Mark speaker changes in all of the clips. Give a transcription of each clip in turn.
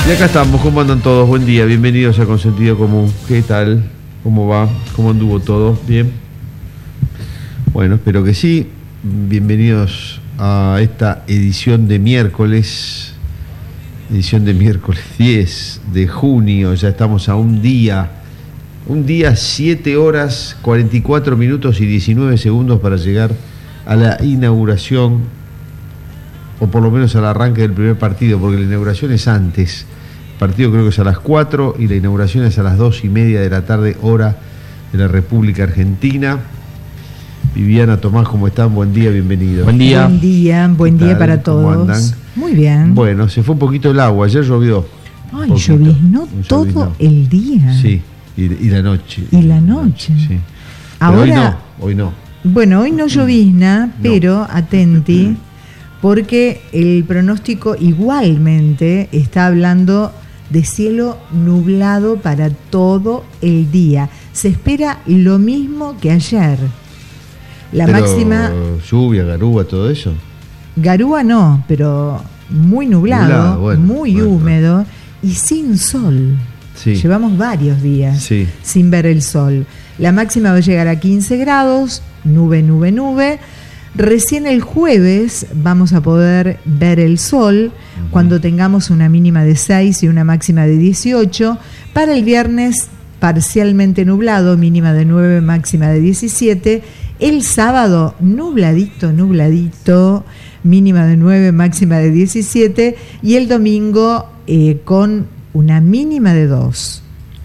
Speaker 1: Y acá estamos, ¿cómo andan todos? Buen día, bienvenidos a Consentido Común. ¿Qué tal? ¿Cómo va? ¿Cómo anduvo todo? ¿Bien? Bueno, espero que sí. Bienvenidos a esta edición de miércoles 10 de junio. Ya estamos a un día, 7 horas, 44 minutos y 19 segundos para llegar a la inauguración, o por lo menos al arranque del primer partido, porque la inauguración es antes. El partido creo que es a las 4 y la inauguración es a las 2:30 de la tarde, hora de la República Argentina. Viviana, Tomás, ¿cómo están? Buen día, bienvenidos.
Speaker 2: Buen día.
Speaker 3: Buen día para todos.
Speaker 1: ¿Cómo andan?
Speaker 3: Muy bien.
Speaker 1: Bueno, se fue un poquito el agua, ayer llovió.
Speaker 3: Ay, lloviznó todo el día.
Speaker 1: Sí, y la noche.
Speaker 3: Y la noche.
Speaker 1: Sí.
Speaker 3: Ahora,
Speaker 1: hoy no.
Speaker 3: Bueno, hoy no llovizna, pero atenti, porque el pronóstico igualmente está hablando de cielo nublado para todo el día. Se espera lo mismo que ayer. La
Speaker 1: Pero
Speaker 3: máxima...
Speaker 1: lluvia, garúa, todo eso.
Speaker 3: Garúa no, pero muy nublado,
Speaker 1: bueno,
Speaker 3: húmedo y sin sol.
Speaker 1: Sí.
Speaker 3: Llevamos varios días
Speaker 1: Sí.
Speaker 3: sin ver el sol. La máxima va a llegar a 15 grados, nube. Recién el jueves vamos a poder ver el sol cuando tengamos una mínima de 6 y una máxima de 18. Para el viernes parcialmente nublado, mínima de 9, máxima de 17. El sábado nubladito, mínima de 9, máxima de 17. Y el domingo con una mínima de 2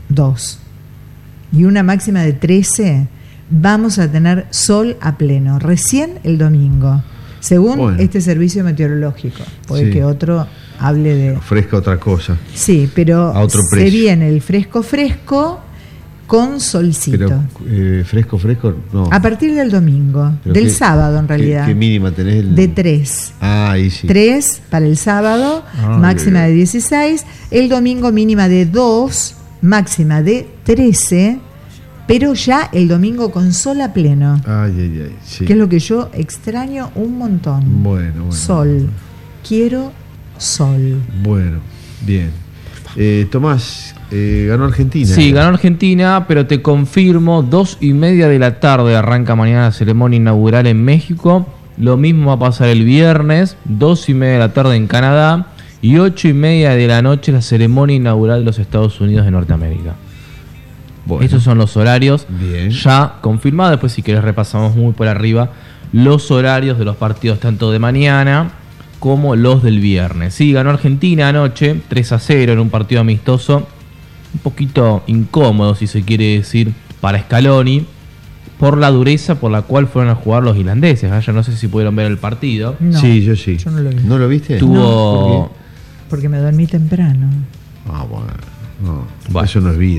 Speaker 3: y una máxima de 13, vamos a tener sol a pleno, recién el domingo, según este servicio meteorológico. Puede que otro hable de...
Speaker 1: Ofrezca otra cosa.
Speaker 3: Sí, pero
Speaker 1: a otro
Speaker 3: se
Speaker 1: precio.
Speaker 3: viene el fresco con solcito.
Speaker 1: Pero fresco, no.
Speaker 3: A partir del domingo, del sábado en realidad.
Speaker 1: ¿Qué mínima tenés?
Speaker 3: De 3.
Speaker 1: Ah, ahí sí.
Speaker 3: 3 para el sábado, máxima de 16. El domingo mínima de 2, máxima de 13. Pero ya el domingo con sol a pleno.
Speaker 1: Ay, sí.
Speaker 3: Que es lo que yo extraño un montón.
Speaker 1: Bueno.
Speaker 3: Sol. Quiero sol.
Speaker 1: Bueno, bien. Tomás, ganó Argentina.
Speaker 2: Sí, ganó Argentina, pero te confirmo, 2:30 de la tarde arranca mañana la ceremonia inaugural en México. Lo mismo va a pasar el viernes, 2:30 de la tarde en Canadá y 8:30 de la noche la ceremonia inaugural de los Estados Unidos de Norteamérica. Bueno, estos son los horarios ya confirmados. Después, si querés, repasamos muy por arriba los horarios de los partidos tanto de mañana como los del viernes. Sí, ganó Argentina anoche 3-0 en un partido amistoso, un poquito incómodo, si se quiere decir, para Scaloni, por la dureza por la cual fueron a jugar los irlandeses. Yo no sé si pudieron ver el partido.
Speaker 3: No,
Speaker 1: sí, yo sí.
Speaker 3: Yo no lo vi.
Speaker 1: ¿No lo viste?
Speaker 2: Tuvo...
Speaker 3: Porque me dormí temprano.
Speaker 1: Ah, bueno. No, eso no es vida.